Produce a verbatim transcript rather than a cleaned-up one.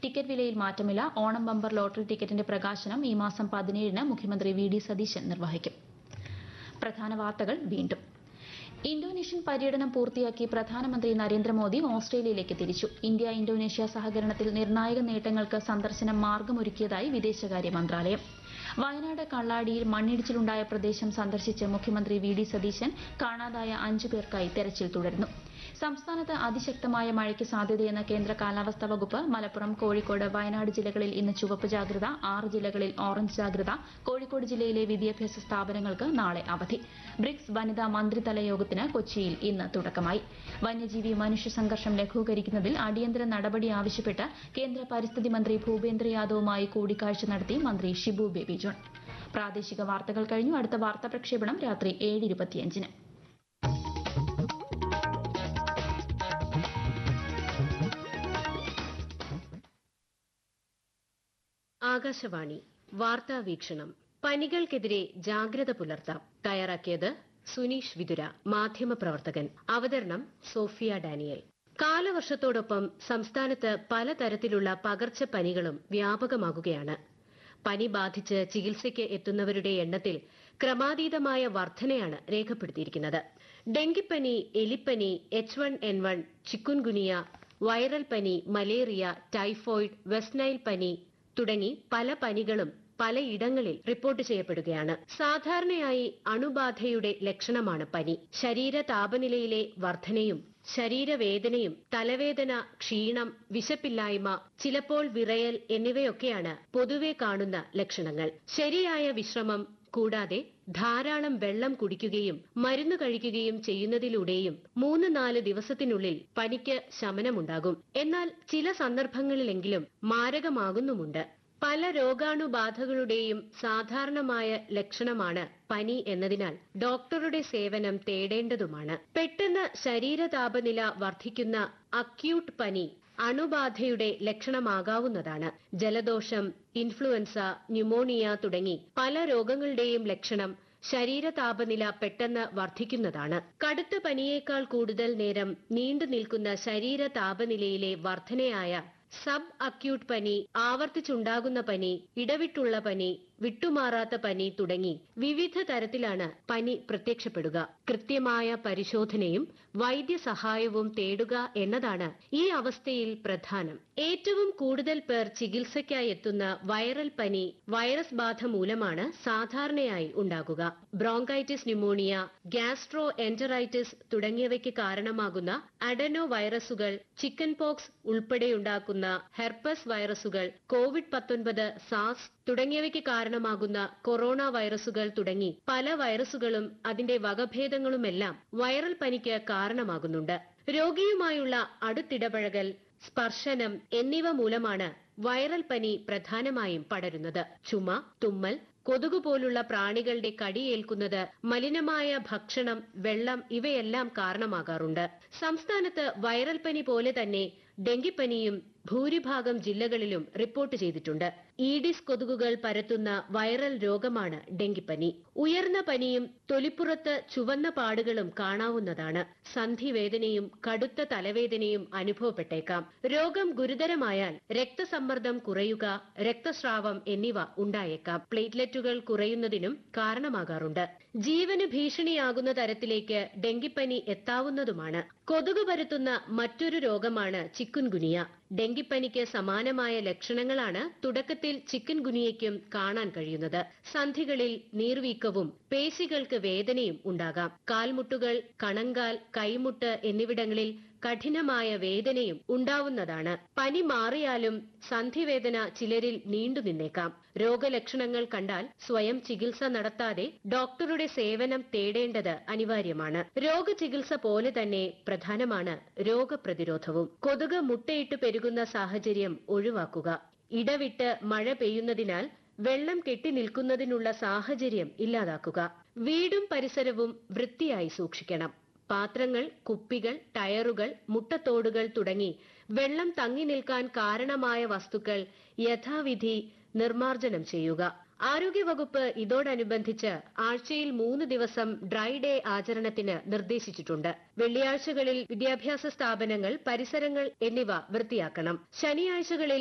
Ticket വിലയിൽ മാറ്റമില്ല. Onam bumper lottery ടിക്കറ്റിന്റെ പ്രകാശനം ഈ മാസം പതിനേഴിന് മുഖ്യമന്ത്രി വി ഡി സതീശൻ നിർവഹിക്കും. പ്രധാന വാർത്തകൾ വീണ്ടും. ഇന്തോനേഷ്യൻ പര്യടനം പൂർത്തിയാക്കി പ്രധാനമന്ത്രി നരേന്ദ്രമോദി ഓസ്ട്രേലിയയിലേക്ക് തിരിച്ചു. ഇന്ത്യ ഇന്തോനേഷ്യ സഹകരണത്തിൽ നിർണായക നേട്ടങ്ങൾക്ക് സന്ദർശനം മാർഗമൊരുക്കിയതായി വിദേശകാര്യ മന്ത്രാലയം. വയനാട് കള്ളാടിയിൽ മണ്ണിടിച്ചിലുണ്ടായ പ്രദേശം സന്ദർശിച്ച് മുഖ്യമന്ത്രി വി ഡി സതീശൻ കാണാതായ അഞ്ചു പേർക്കായി തെരച്ചിൽ തുടരുന്നു. സംസ്ഥാനത്ത് അതിശക്തമായ മഴയ്ക്ക് സാധ്യതയെന്ന കേന്ദ്ര കാലാവസ്ഥാ വകുപ്പ്. മലപ്പുറം, കോഴിക്കോട്, വയനാട് ജില്ലകളിൽ ഇന്ന് ചുവപ്പ് ജാഗ്രത. ആറ് ജില്ലകളിൽ ഓറഞ്ച് ജാഗ്രത. കോഴിക്കോട് ജില്ലയിലെ വിദ്യാഭ്യാസ സ്ഥാപനങ്ങൾക്ക് നാളെ അവധി. ബ്രിക്സ് വനിതാ മന്ത്രിതല യോഗത്തിന് കൊച്ചിയിൽ ഇന്ന് തുടക്കമായി. വന്യജീവി മനുഷ്യ സംഘർഷം ലഘൂകരിക്കുന്നതിൽ അടിയന്തര നടപടി ആവശ്യപ്പെട്ട് കേന്ദ്ര പരിസ്ഥിതി മന്ത്രി ഭൂപേന്ദ്ര യാദവുമായി കൂടിക്കാഴ്ച നടത്തി മന്ത്രി ഷിബു ബേബി ജോൺ. പ്രാദേശിക വാർത്തകൾ കഴിഞ്ഞു. അടുത്ത വാർത്താ പ്രക്ഷേപണം രാത്രി ഏഴ് ഇരുപത്തിയഞ്ചിന്. ആകാശവാണി വാർത്താ വീക്ഷണം. പനികൾക്കെതിരെ ജാഗ്രത പുലർത്താം. തയ്യാറാക്കിയത് സുനീഷ് വിതുര, മാധ്യമപ്രവർത്തകൻ. അവതരണം സോഫിയ ഡാനിയൽ. കാലവർഷത്തോടൊപ്പം സംസ്ഥാനത്ത് പലതരത്തിലുള്ള പകർച്ചപ്പനികളും വ്യാപകമാകുകയാണ്. പനി ബാധിച്ച് ചികിത്സയ്ക്ക് എത്തുന്നവരുടെ എണ്ണത്തിൽ ക്രമാതീതമായ വർധനയാണ് രേഖപ്പെടുത്തിയിരിക്കുന്നത്. ഡെങ്കിപ്പനി, എലിപ്പനി, H one N one, chikungunya, viral പനി, മലേറിയ, ടൈഫോയിഡ്, വെസ്റ്റ് നൈൽ പനി തുടങ്ങി പല പനികളും പലയിടങ്ങളിൽ റിപ്പോർട്ട് ചെയ്യപ്പെടുകയാണ്. സാധാരണയായി അണുബാധയുടെ ലക്ഷണമാണ് പനി. ശരീര താപനിലയിലെ വർധനയും ശരീരവേദനയും തലവേദന, ക്ഷീണം, വിശപ്പില്ലായ്മ, ചിലപ്പോൾ വിറയൽ എന്നിവയൊക്കെയാണ് പൊതുവെ കാണുന്ന ലക്ഷണങ്ങൾ. ശരിയായ വിശ്രമം കൂടാതെ ധാരാളം വെള്ളം കുടിക്കുകയും മരുന്ന് കഴിക്കുകയും ചെയ്യുന്നതിലൂടെയും മൂന്ന് നാല് ദിവസത്തിനുള്ളിൽ പനിക്ക് ശമനമുണ്ടാകും. എന്നാൽ ചില സന്ദർഭങ്ങളിലെങ്കിലും മാരകമാകുന്നുമുണ്ട്. പല രോഗാണുബാധകളുടെയും സാധാരണമായ ലക്ഷണമാണ് പനി എന്നതിനാൽ ഡോക്ടറുടെ സേവനം തേടേണ്ടതുമാണ്. പെട്ടെന്ന് ശരീര താപനില വർദ്ധിക്കുന്ന അക്യൂട്ട് പനി അണുബാധയുടെ ലക്ഷണമാകാവുന്നതാണ്. ജലദോഷം, ഇൻഫ്ലുവൻസ, ന്യൂമോണിയ തുടങ്ങി പല രോഗങ്ങളുടെയും ലക്ഷണം ശരീര താപനില പെട്ടെന്ന് വർദ്ധിക്കുന്നതാണ്. കടുത്ത പനിയേക്കാൾ കൂടുതൽ നേരം നീണ്ടു നിൽക്കുന്ന ശരീര താപനിലയിലെ വർധനയായ സബ് അക്യൂട്ട് പനി, ആവർത്തിച്ചുണ്ടാകുന്ന പനി, ഇടവിട്ടുള്ള പനി, വിട്ടുമാറാത്ത പനി തുടങ്ങി വിവിധ തരത്തിലാണ് പനി പ്രത്യക്ഷപ്പെടുക. കൃത്യമായ പരിശോധനയും വൈദ്യസഹായവും തേടുക എന്നതാണ് ഈ അവസ്ഥയിൽ പ്രധാനം. ഏറ്റവും കൂടുതൽ പേർ ചികിത്സയ്ക്കായി എത്തുന്ന വൈറൽ പനി വൈറസ് ബാധ മൂലമാണ് സാധാരണയായി ഉണ്ടാകുക. ബ്രോങ്കൈറ്റിസ്, ന്യൂമോണിയ, ഗ്യാസ്ട്രോ എന്ററൈറ്റിസ് തുടങ്ങിയവയ്ക്ക് കാരണമാകുന്ന അഡനോ വൈറസുകൾ, ചിക്കൻ പോക്സ് ഉൾപ്പെടെയുണ്ടാക്കുന്ന ഹെർപ്പസ് വൈറസുകൾ, കോവിഡ് പത്തൊൻപത്, സാസ് തുടങ്ങിയവയ്ക്ക് കാരണമാകുന്ന കൊറോണ വൈറസുകൾ തുടങ്ങി പല വൈറസുകളും അതിന്റെ വകഭേദങ്ങളുമെല്ലാം വൈറൽ പനിക്ക് കാരണമാകുന്നുണ്ട്. രോഗിയുമായുള്ള അടുത്തിടപഴകൽ, സ്പർശനം എന്നിവ മൂലമാണ് വൈറൽ പനി പ്രധാനമായും പടരുന്നത്. ചുമ, തുമ്മൽ, കൊതുക് പോലുള്ള പ്രാണികളുടെ കടിയേൽക്കുന്നത്, മലിനമായ ഭക്ഷണം, വെള്ളം ഇവയെല്ലാം കാരണമാകാറുണ്ട്. സംസ്ഥാനത്ത് വൈറൽ പനി പോലെ തന്നെ ഡെങ്കിപ്പനിയും ഭൂരിഭാഗം ജില്ലകളിലും റിപ്പോർട്ട് ചെയ്തിട്ടുണ്ട്. ഈഡിസ് കൊതുകുകൾ പരത്തുന്ന വൈറൽ രോഗമാണ് ഡെങ്കിപ്പനി. ഉയർന്ന പനിയും തൊലിപ്പുറത്ത് ചുവന്ന പാടുകളും കാണാവുന്നതാണ്. സന്ധിവേദനയും കടുത്ത തലവേദനയും അനുഭവപ്പെട്ടേക്കാം. രോഗം ഗുരുതരമായാൽ രക്തസമ്മർദ്ദം കുറയുക, രക്തസ്രാവം എന്നിവ ഉണ്ടായേക്കാം. പ്ലേറ്റ്ലെറ്റുകൾ കുറയുന്നതിനും കാരണമാകാറുണ്ട്. ജീവന് ഭീഷണിയാകുന്ന തരത്തിലേക്ക് ഡെങ്കിപ്പനി എത്താവുന്നതുമാണ്. കൊതുക് പരത്തുന്ന മറ്റൊരു രോഗമാണ് ചിക്കുൻഗുനിയ. ഡെങ്കിപ്പനിക്ക് സമാനമായ ലക്ഷണങ്ങളാണ് തുടക്കത്തിൽ ചിക്കൻ ഗുനിയയ്ക്കും കാണാൻ കഴിയുന്നത്. സന്ധികളിൽ നീർവീക്കവും പേശികൾക്ക് വേദനയും ഉണ്ടാകാം. കാൽമുട്ടുകൾ, കണങ്കാൽ, കൈമുട്ട് എന്നിവിടങ്ങളിൽ കഠിനമായ വേദനയും ഉണ്ടാവുന്നതാണ്. പനി മാറിയാലും സന്ധിവേദന ചിലരിൽ നീണ്ടുനിന്നേക്കാം. രോഗലക്ഷണങ്ങൾ കണ്ടാൽ സ്വയം ചികിത്സ നടത്താതെ ഡോക്ടറുടെ സേവനം തേടേണ്ടത് അനിവാര്യമാണ്. രോഗചികിത്സ പോലെ തന്നെ പ്രധാനമാണ് രോഗപ്രതിരോധവും. കൊതുക് മുട്ടയിട്ട് പെരുകുന്ന സാഹചര്യം ഒഴിവാക്കുക. ഇടവിട്ട് മഴ പെയ്യുന്നതിനാൽ വെള്ളം കെട്ടി നിൽക്കുന്നതിനുള്ള സാഹചര്യം ഇല്ലാതാക്കുക. വീടും പരിസരവും വൃത്തിയായി സൂക്ഷിക്കണം. പാത്രങ്ങൾ, കുപ്പികൾ, ടയറുകൾ, മുട്ടത്തോടുകൾ തുടങ്ങി വെള്ളം തങ്ങി നിൽക്കാൻ കാരണമായ വസ്തുക്കൾ യഥാവിധി നിർമ്മാർജ്ജനം ചെയ്യുക. ആരോഗ്യവകുപ്പ് ഇതോടനുബന്ധിച്ച് ആഴ്ചയിൽ മൂന്ന് ദിവസം ഡ്രൈ ഡേ ആചരണത്തിന് നിർദ്ദേശിച്ചിട്ടുണ്ട്. വെള്ളിയാഴ്ചകളിൽ വിദ്യാഭ്യാസ സ്ഥാപനങ്ങൾ, പരിസരങ്ങൾ എന്നിവ വൃത്തിയാക്കണം. ശനിയാഴ്ചകളിൽ